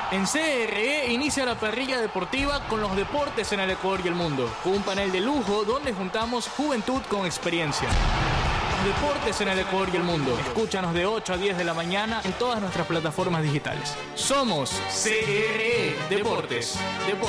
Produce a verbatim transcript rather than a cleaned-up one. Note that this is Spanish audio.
En C R E inicia la parrilla deportiva con los deportes en el Ecuador y el mundo, con un panel de lujo donde juntamos juventud con experiencia. Los deportes en el Ecuador y el mundo. Escúchanos de ocho a diez de la mañana en todas nuestras plataformas digitales. Somos C R E Deportes. Deportes.